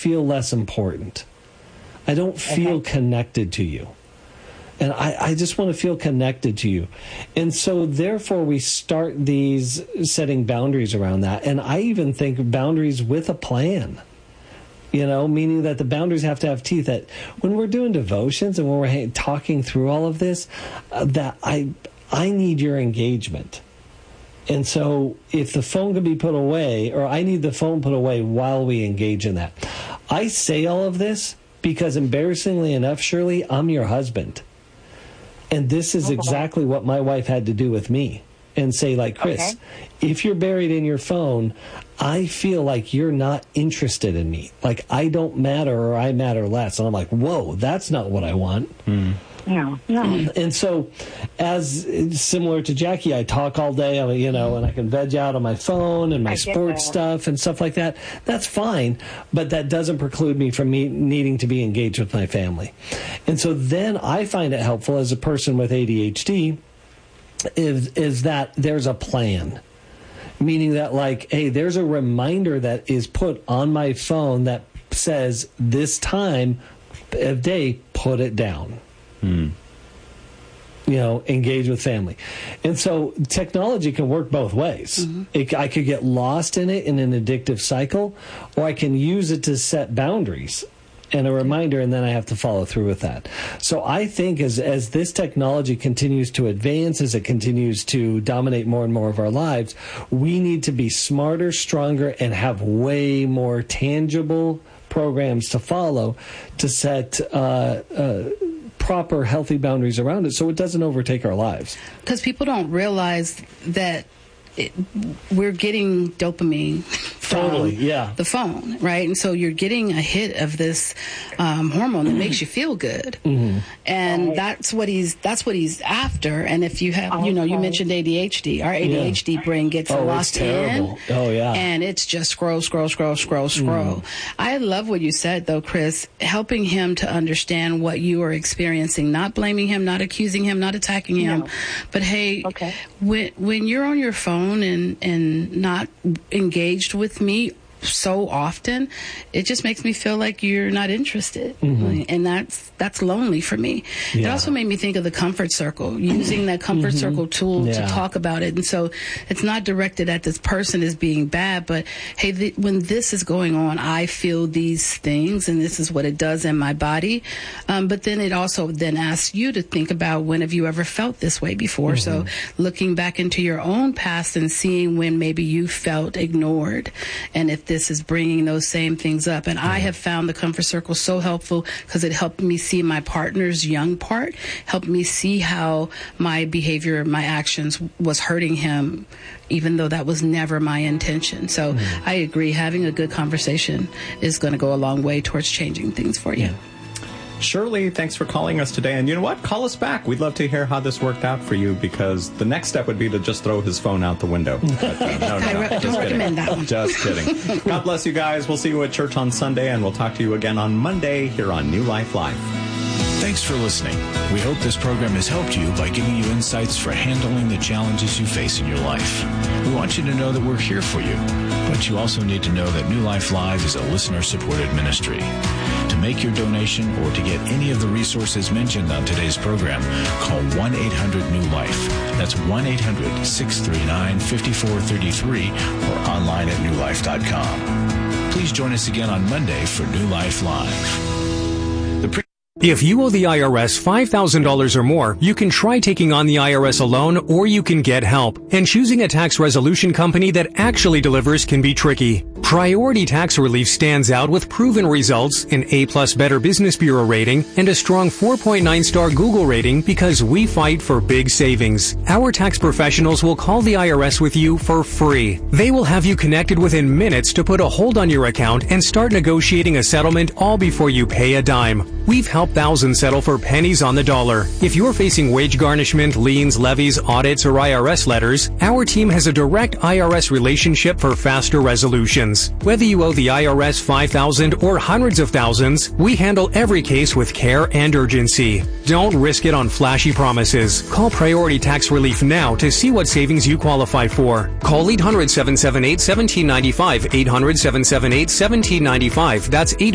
feel less important. I don't feel connected to you. And I just want to feel connected to you. And so therefore we start these setting boundaries around that. And I even think boundaries with a plan, meaning that the boundaries have to have teeth. That when we're doing devotions and when we're talking through all of this, that I need your engagement. And so if the phone can be put away, or I need the phone put away while we engage in that. I say all of this because embarrassingly enough, Shirley, I'm your husband. And this is exactly what my wife had to do with me. And say, like, Chris, if you're buried in your phone, I feel like you're not interested in me. Like, I don't matter or I matter less. And I'm like, whoa, that's not what I want. No. And so, as similar to Jackie, I talk all day, and I can veg out on my phone and my sports stuff and stuff like that. That's fine, but that doesn't preclude me from needing to be engaged with my family. And so then I find it helpful as a person with ADHD is that there's a plan. Meaning that, like, hey, there's a reminder that is put on my phone that says this time of day, put it down. Engage with family. And so technology can work both ways. I could get lost in it in an addictive cycle, or I can use it to set boundaries and a reminder, and then I have to follow through with that. So I think as this technology continues to advance, as it continues to dominate more and more of our lives, we need to be smarter, stronger, and have way more tangible programs to follow to set proper, healthy boundaries around it so it doesn't overtake our lives. Because people don't realize that we're getting dopamine from the phone, right? And so you're getting a hit of this hormone that makes you feel good, and that's what he's after. And if you have, you mentioned ADHD. Our ADHD brain gets lost in. And it's just scroll. I love what you said, though, Chris. Helping him to understand what you are experiencing, not blaming him, not accusing him, not attacking him, but hey, when you're on your phone and not engaged with me so often, it just makes me feel like you're not interested, and that's lonely for me. It also made me think of the comfort circle, using that comfort circle tool to talk about it. And so it's not directed at this person as being bad, but hey, when this is going on, I feel these things, and this is what it does in my body. But then it also then asks you to think about, when have you ever felt this way before? So looking back into your own past and seeing when maybe you felt ignored, and if this is bringing those same things up. And I have found the comfort circle so helpful because it helped me see my partner's young part, helped me see how my behavior, my actions was hurting him, even though that was never my intention. So I agree, having a good conversation is going to go a long way towards changing things for you. Shirley, thanks for calling us today. And you know what? Call us back. We'd love to hear how this worked out for you, because the next step would be to just throw his phone out the window. But, I don't recommend that one. Just kidding. God bless you guys. We'll see you at church on Sunday, and we'll talk to you again on Monday here on New Life Live. Thanks for listening. We hope this program has helped you by giving you insights for handling the challenges you face in your life. We want you to know that we're here for you, but you also need to know that New Life Live is a listener-supported ministry. To make your donation or to get any of the resources mentioned on today's program, call 1-800-NEW-LIFE. That's 1-800-639-5433 or online at newlife.com. Please join us again on Monday for New Life Live. If you owe the IRS $5,000 or more, you can try taking on the IRS alone, or you can get help. And choosing a tax resolution company that actually delivers can be tricky. Priority Tax Relief stands out with proven results, an A+ Better Business Bureau rating, and a strong 4.9-star Google rating because we fight for big savings. Our tax professionals will call the IRS with you for free. They will have you connected within minutes to put a hold on your account and start negotiating a settlement all before you pay a dime. We've helped thousands settle for pennies on the dollar. If you're facing wage garnishment, liens, levies, audits, or IRS letters, our team has a direct IRS relationship for faster resolutions. Whether you owe the IRS $5,000 or hundreds of thousands, we handle every case with care and urgency. Don't risk it on flashy promises. Call Priority Tax Relief now to see what savings you qualify for. Call 800-778-1795, 800-778-1795. That's 800